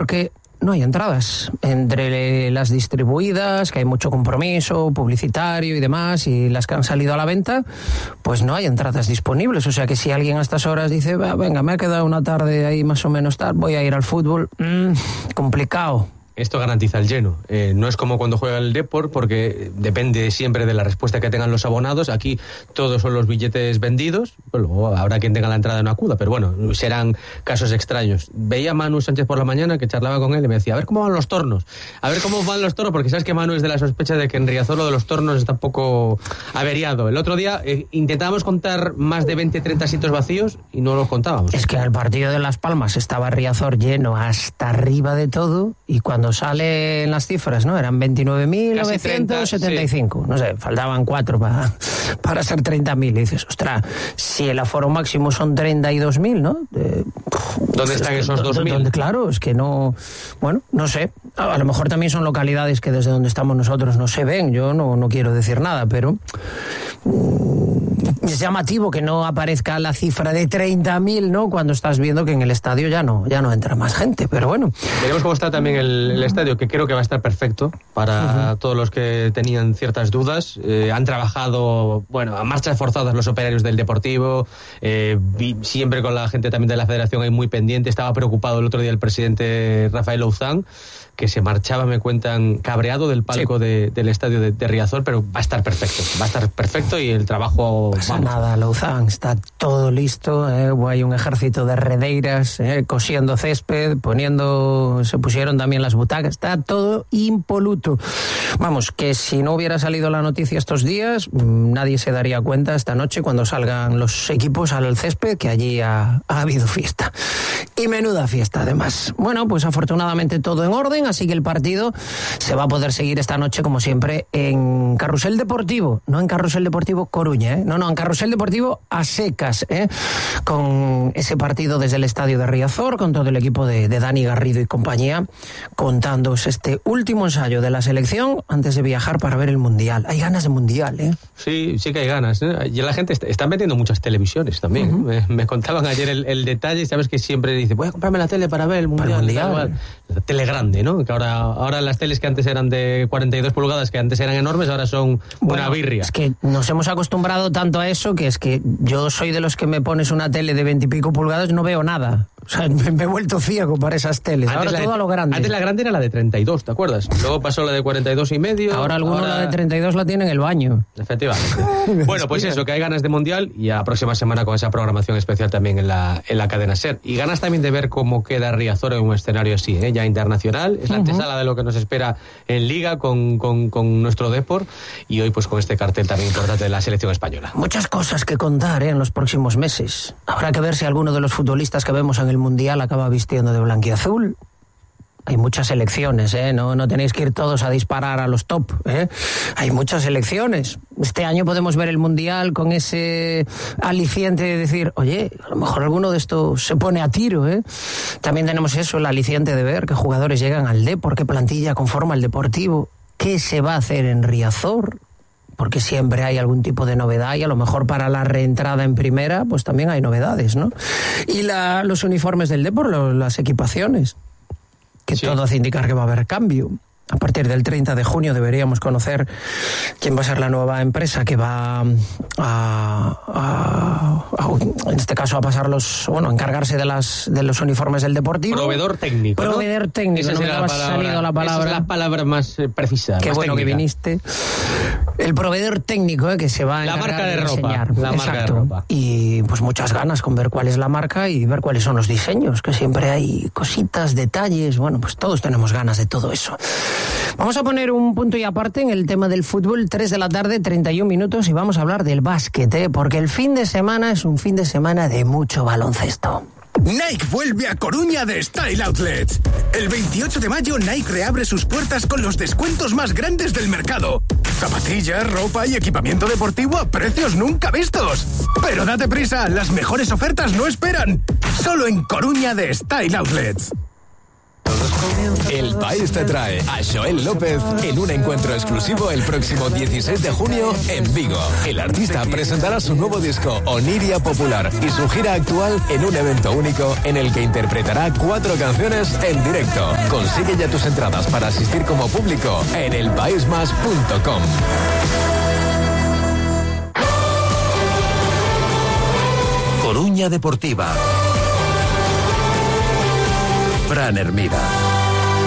porque no hay entradas. Entre las distribuidas, que hay mucho compromiso publicitario y demás, y las que han salido a la venta, pues no hay entradas disponibles. O sea que si alguien a estas horas dice, venga, me ha quedado una tarde ahí más o menos tal, voy a ir al fútbol, complicado. Esto garantiza el lleno. No es como cuando juega el Depor, porque depende siempre de la respuesta que tengan los abonados. Aquí todos son los billetes vendidos. Luego habrá quien tenga la entrada y no acuda, pero bueno, serán casos extraños. Veía a Manu Sánchez por la mañana, que charlaba con él y me decía, a ver cómo van los tornos. A ver cómo van los tornos, porque sabes que Manu es de la sospecha de que en Riazor lo de los tornos está un poco averiado. El otro día intentábamos contar más de 20-30 sitios vacíos y no los contábamos. Es que en el partido de Las Palmas estaba Riazor lleno hasta arriba de todo, y cuando salen las cifras, ¿no? Eran 29.975. Sí. No sé, faltaban 4 para ser 30.000. Y dices, ostras, si el aforo máximo son 32.000, ¿no? ¿Dónde están esos 2.000? Claro, es que no... Bueno, no sé. A lo mejor también son localidades que desde donde estamos nosotros no se ven. Yo no quiero decir nada, pero... es llamativo que no aparezca la cifra de 30.000, ¿no? Cuando estás viendo que en el estadio ya no entra más gente, pero bueno. Veremos cómo está también el estadio, que creo que va a estar perfecto para todos los que tenían ciertas dudas. Han trabajado, a marchas forzadas los operarios del Deportivo, siempre con la gente también de la Federación ahí muy pendiente. Estaba preocupado el otro día el presidente Rafael Louzán, que se marchaba, me cuentan, cabreado del palco del estadio de Riazor, pero va a estar perfecto y el trabajo... Pasa nada, Louzán, está todo listo, hay un ejército de redeiras cosiendo césped, se pusieron también las butacas, está todo impoluto. Vamos, que si no hubiera salido la noticia estos días, nadie se daría cuenta esta noche cuando salgan los equipos al césped que allí ha habido fiesta. Y menuda fiesta, además. Bueno, pues afortunadamente todo en orden, así que el partido se va a poder seguir esta noche, como siempre, en Carrusel Deportivo, no en Carrusel Deportivo Coruña, no, en Carrusel Deportivo a secas, con ese partido desde el estadio de Riazor, con todo el equipo de Dani Garrido y compañía, contándoos este último ensayo de la selección antes de viajar para ver el Mundial. Hay ganas de Mundial, ¿eh? Sí que hay ganas, Y la gente está metiendo muchas televisiones también. Me contaban ayer el detalle, sabes que siempre dice, voy a comprarme la tele para ver el Mundial. La tele grande, ¿no? Que ahora las teles que antes eran de 42 pulgadas, que antes eran enormes, ahí son una birria. Es que nos hemos acostumbrado tanto a eso, que es que yo soy de los que me pones una tele de 20 y pico pulgadas, no veo nada. O sea, me he vuelto ciego para esas teles. Ahora todo a lo grande. Antes la grande era la de 32, ¿te acuerdas? Luego pasó la de 42 y medio. Ahora la de 32 la tiene en el baño. Efectivamente. Bueno, pues eso, que hay ganas de Mundial, y a la próxima semana con esa programación especial también en la cadena SER. Y ganas también de ver cómo queda Riazor en un escenario así, ya internacional. Es la antesala de lo que nos espera en Liga con nuestro Depor, y hoy pues con este cartel también importante de la selección española. Muchas cosas que contar en los próximos meses. Habrá que ver si alguno de los futbolistas que vemos en el Mundial acaba vistiendo de blanquiazul. Hay muchas elecciones, no tenéis que ir todos a disparar a los top, Hay muchas elecciones. Este año podemos ver el Mundial con ese aliciente de decir, oye, a lo mejor alguno de estos se pone a tiro, También tenemos el aliciente de ver qué jugadores llegan al Depor, qué plantilla conforma el Deportivo, qué se va a hacer en Riazor, porque siempre hay algún tipo de novedad, y a lo mejor para la reentrada en primera, pues también hay novedades, ¿no? Y los uniformes del Depor, las equipaciones, que todo hace indicar que va a haber cambio. A partir del 30 de junio deberíamos conocer quién va a ser la nueva empresa que va en este caso a pasar encargarse de los uniformes del Deportivo. Proveedor técnico, ¿no? Proveedor técnico, no me ha salido la palabra. Esa es la palabra más precisa. Qué más bueno técnica. Que viniste. El proveedor técnico que se va a encargar de enseñar. La marca de ropa. Y pues muchas ganas con ver cuál es la marca y ver cuáles son los diseños, que siempre hay cositas, detalles. Bueno, pues todos tenemos ganas de todo eso. Vamos a poner un punto y aparte en el tema del fútbol, 3 de la tarde, 31 minutos, y vamos a hablar del básquet, porque el fin de semana es un fin de semana de mucho baloncesto. Nike vuelve a Coruña de Style Outlets. El 28 de mayo Nike reabre sus puertas con los descuentos más grandes del mercado. Zapatillas, ropa y equipamiento deportivo a precios nunca vistos. Pero date prisa, las mejores ofertas no esperan. Solo en Coruña de Style Outlets. El País te trae a Joel López en un encuentro exclusivo el próximo 16 de junio en Vigo. El artista presentará su nuevo disco Oniria Popular y su gira actual en un evento único en el que interpretará 4 canciones en directo. Consigue ya tus entradas para asistir como público en elpaismas.com. Coruña Deportiva. Fran Hermida.